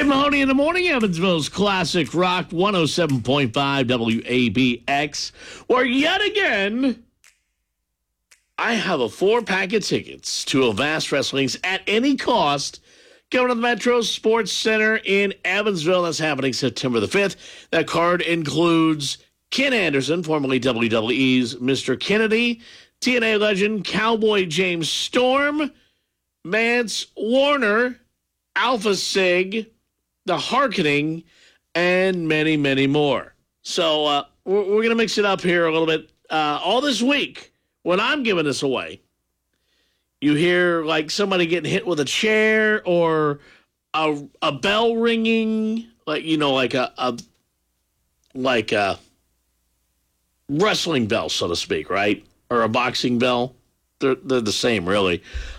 Greg Mahoney in the morning, Evansville's Classic Rock 107.5 WABX, where yet again, I have a 4-pack of tickets to Avast Wrestling's At Any Cost going to the Metro Sports Center in Evansville. That's happening September the 5th. That card includes Ken Anderson, formerly WWE's Mr. Kennedy, TNA legend Cowboy James Storm, Mance Warner, Alpha Sig, The Harkening, and many, many more. So we're going to mix it up here a little bit. All this week, when I'm giving this away, you hear like somebody getting hit with a chair or a bell ringing, like a wrestling bell, so to speak, right? Or a boxing bell. They're the same, really.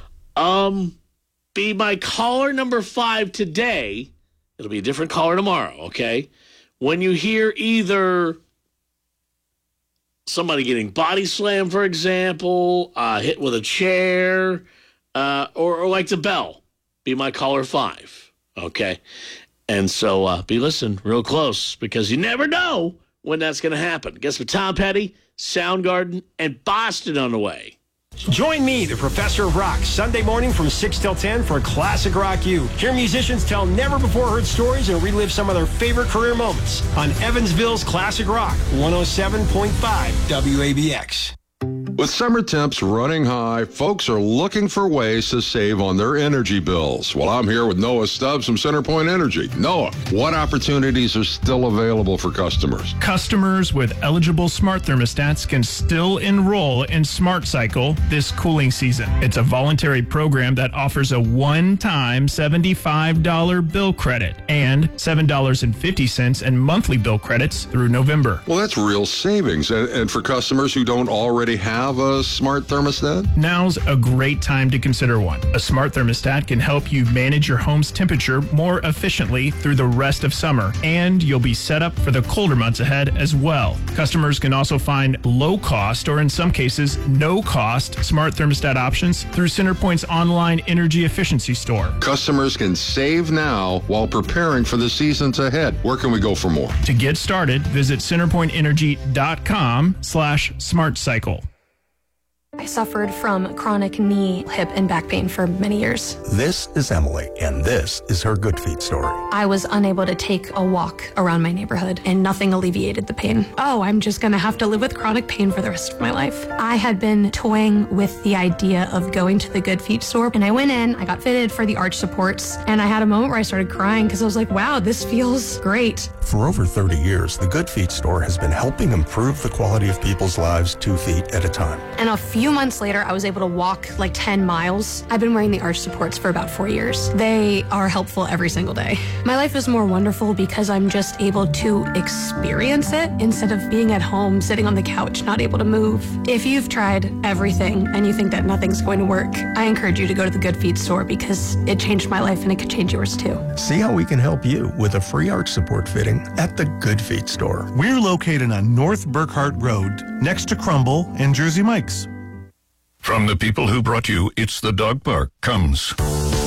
Be my caller number 5 today. It'll be a different caller tomorrow, okay? When you hear either somebody getting body slammed, for example, hit with a chair, or like the bell, be my caller 5, okay? And so be listening real close because you never know when that's going to happen. Guess what? Tom Petty, Soundgarden, and Boston on the way. Join me, the Professor of Rock, Sunday morning from 6 till 10 for Classic Rock U. Hear musicians tell never-before-heard stories and relive some of their favorite career moments on Evansville's Classic Rock, 107.5 WABX. With summer temps running high, folks are looking for ways to save on their energy bills. Well, I'm here with Noah Stubbs from CenterPoint Energy. Noah, what opportunities are still available for customers? Customers with eligible smart thermostats can still enroll in Smart Cycle this cooling season. It's a voluntary program that offers a one-time $75 bill credit and $7.50 in monthly bill credits through November. Well, that's real savings. And for customers who don't already have a smart thermostat? Now's a great time to consider one. A smart thermostat can help you manage your home's temperature more efficiently through the rest of summer, and you'll be set up for the colder months ahead as well. Customers can also find low-cost, or in some cases, no-cost smart thermostat options through CenterPoint's online energy efficiency store. Customers can save now while preparing for the seasons ahead. Where can we go for more? To get started, visit centerpointenergy.com/smartcycle. I suffered from chronic knee, hip, and back pain for many years. This is Emily, and this is her Good Feet story. I was unable to take a walk around my neighborhood, and nothing alleviated the pain. Oh, I'm just going to have to live with chronic pain for the rest of my life. I had been toying with the idea of going to the Good Feet store, and I went in, I got fitted for the arch supports, and I had a moment where I started crying because I was like, wow, this feels great. For over 30 years, the Good Feet store has been helping improve the quality of people's lives 2 feet at a time. And a few months later, I was able to walk like 10 miles. I've been wearing the arch supports for about 4 years. They are helpful every single day. My life is more wonderful because I'm just able to experience it instead of being at home, sitting on the couch, not able to move. If you've tried everything and you think that nothing's going to work, I encourage you to go to the Good Feet store because it changed my life and it could change yours too. See how we can help you with a free arch support fitting at the Good Feet store. We're located on North Burkhart Road, next to Crumble and Jersey Mike's. From the people who brought you It's the Dog Park comes